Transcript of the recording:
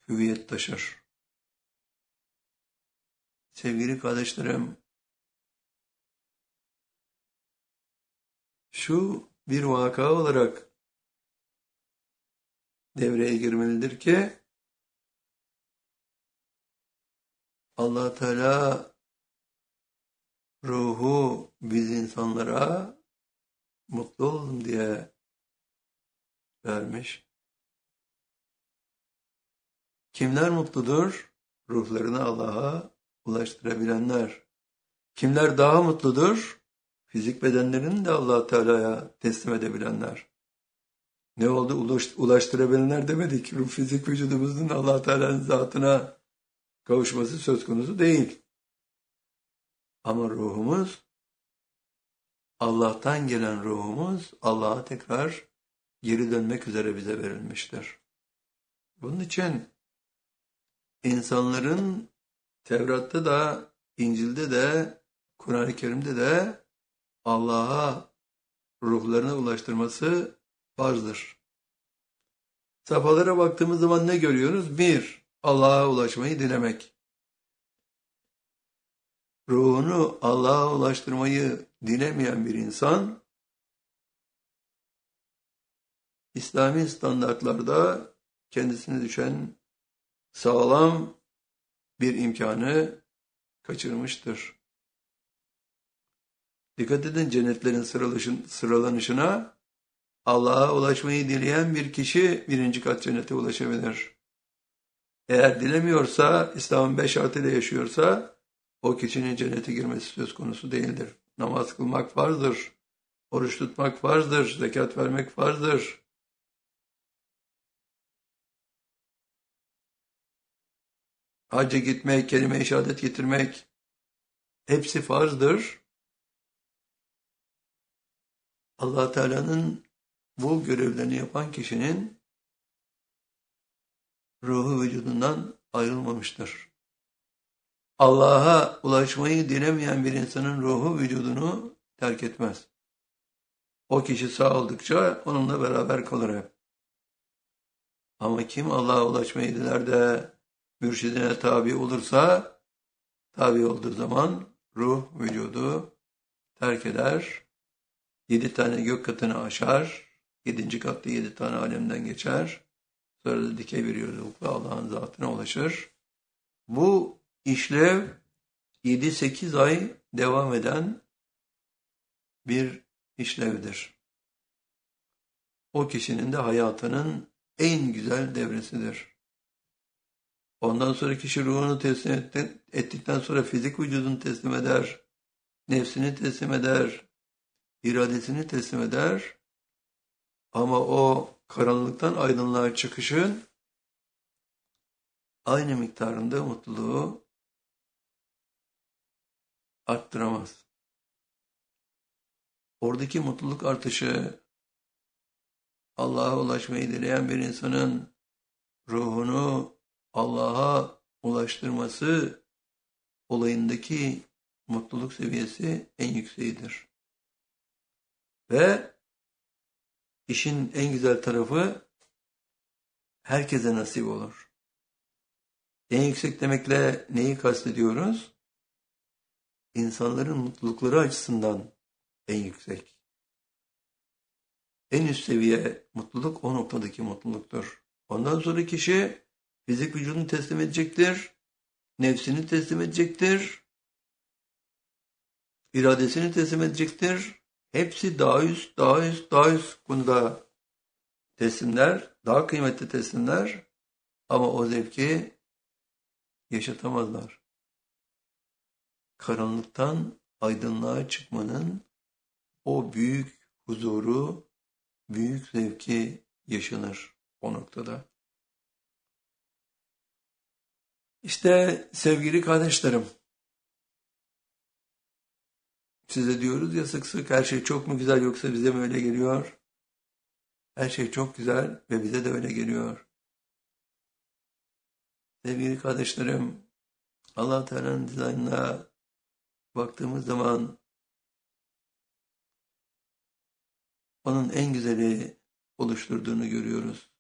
hüviyet taşır. Sevgili kardeşlerim, şu bir vaka olarak devreye girmelidir ki Allah Teala ruhu biz insanlara mutlu olun diye vermiş. Kimler mutludur? Ruhlarını Allah'a ulaştırabilenler. Kimler daha mutludur? Fizik bedenlerini de Allah Teala'ya teslim edebilenler. Ne oldu? Ulaştırabilenler demedik. Ruh fizik vücudumuzun Allah Teala'nın zatına kavuşması söz konusu değil. Ama ruhumuz, Allah'tan gelen ruhumuz Allah'a tekrar geri dönmek üzere bize verilmiştir. Bunun için insanların Tevrat'ta da, İncil'de de, Kur'an-ı Kerim'de de Allah'a ruhlarına ulaştırması farzdır. Safhalara baktığımız zaman ne görüyoruz? 1. Allah'a ulaşmayı dilemek. Ruhunu Allah'a ulaştırmayı dilemeyen bir insan, İslami standartlarda kendisine düşen sağlam bir imkanı kaçırmıştır. Dikkat edin, cennetlerin sıralanışına Allah'a ulaşmayı dileyen bir kişi 1. kat cennete ulaşabilir. Eğer dilemiyorsa, İslam'ın 5 şartıyla yaşıyorsa, o kişinin cennete girmesi söz konusu değildir. Namaz kılmak farzdır, oruç tutmak farzdır, zekat vermek farzdır. Hacca gitmek, kelime-i şehadet getirmek, hepsi farzdır. Allah Teala'nın bu görevlerini yapan kişinin ruhu vücudundan ayrılmamıştır. Allah'a ulaşmayı dilemeyen bir insanın ruhu vücudunu terk etmez. O kişi sağ oldukça onunla beraber kalır hep. Ama kim Allah'a ulaşmayı diler de mürşidine tabi olursa, tabi olduğu zaman ruh vücudu terk eder. 7 tane gök katını aşar. 7. katta 7 tane alemden geçer. Sonra da dikey bir yolculukla Allah'ın zatına ulaşır. Bu işlev 7-8 ay devam eden bir işlevdir. O kişinin de hayatının en güzel devresidir. Ondan sonra kişi ruhunu teslim ettikten sonra fizik vücudunu teslim eder, nefsini teslim eder, iradesini teslim eder. Ama o karanlıktan aydınlığa çıkışın aynı miktarında mutluluğu arttıramaz. Oradaki mutluluk artışı Allah'a ulaşmayı dileyen bir insanın ruhunu Allah'a ulaştırması olayındaki mutluluk seviyesi en yükseğidir. Ve işin en güzel tarafı herkese nasip olur. En yüksek demekle neyi kastediyoruz? İnsanların mutlulukları açısından en yüksek. En üst seviye mutluluk o noktadaki mutluluktur. Ondan sonra kişi fizik vücudunu teslim edecektir, nefsini teslim edecektir, iradesini teslim edecektir. Hepsi daha üst, daha üst, daha üst konuda teslimler, daha kıymetli teslimler ama o zevki yaşatamazlar. Karanlıktan aydınlığa çıkmanın o büyük huzuru, büyük zevki yaşanır o noktada. İşte sevgili kardeşlerim, size diyoruz ya sık sık, her şey çok mu güzel yoksa bize mi öyle geliyor? Her şey çok güzel ve bize de öyle geliyor. Sevgili kardeşlerim, Allah Teala'nın dizaynına baktığımız zaman onun en güzeli oluşturduğunu görüyoruz.